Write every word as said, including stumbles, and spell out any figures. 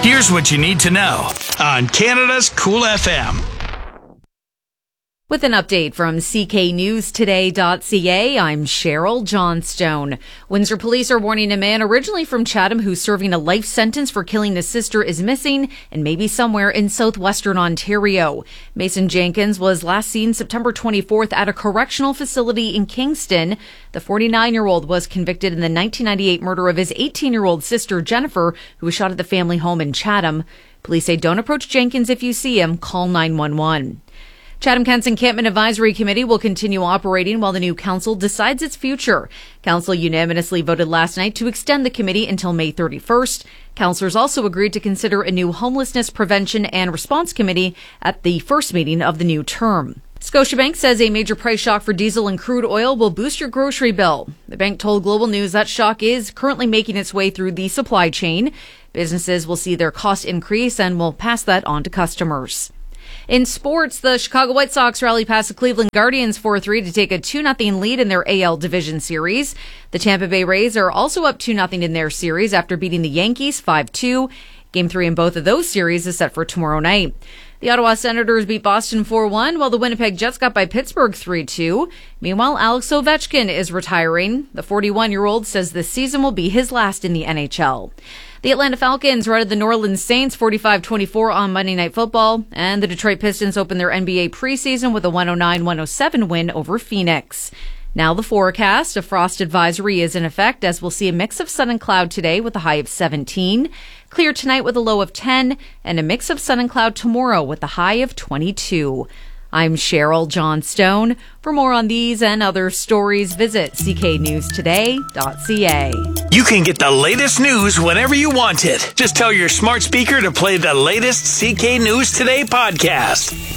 Here's what you need to know on Canada's Cool F M. With an update from C K News Today dot C A, I'm Cheryl Johnstone. Windsor police are warning a man originally from Chatham who's serving a life sentence for killing his sister is missing and maybe somewhere in southwestern Ontario. Mason Jenkins was last seen September twenty-fourth at a correctional facility in Kingston. The forty-nine-year-old was convicted in the nineteen ninety-eight murder of his eighteen-year-old sister, Jennifer, who was shot at the family home in Chatham. Police say don't approach Jenkins if you see him. Call nine one one. Chatham-Kent's Encampment Advisory Committee will continue operating while the new council decides its future. Council unanimously voted last night to extend the committee until May thirty-first. Councillors also agreed to consider a new homelessness prevention and response committee at the first meeting of the new term. Scotiabank says a major price shock for diesel and crude oil will boost your grocery bill. The bank told Global News that shock is currently making its way through the supply chain. Businesses will see their cost increase and will pass that on to customers. In sports, the Chicago White Sox rally past the Cleveland Guardians four three to take a two nothing lead in their A L Division Series. The Tampa Bay Rays are also up two nothing in their series after beating the Yankees five two. Game three in both of those series is set for tomorrow night. The Ottawa Senators beat Boston four one, while the Winnipeg Jets got by Pittsburgh three two. Meanwhile, Alex Ovechkin is retiring. The forty-one-year-old says this season will be his last in the N H L. The Atlanta Falcons routed the New Orleans Saints forty-five twenty-four on Monday Night Football, and the Detroit Pistons opened their N B A preseason with a one oh nine one oh seven win over Phoenix. Now the forecast. A frost advisory is in effect, as we'll see a mix of sun and cloud today with a high of seventeen. Clear tonight with a low of ten, and a mix of sun and cloud tomorrow with a high of twenty-two. I'm Cheryl Johnstone. For more on these and other stories, visit C K News Today dot C A. You can get the latest news whenever you want it. Just tell your smart speaker to play the latest C K News Today podcast.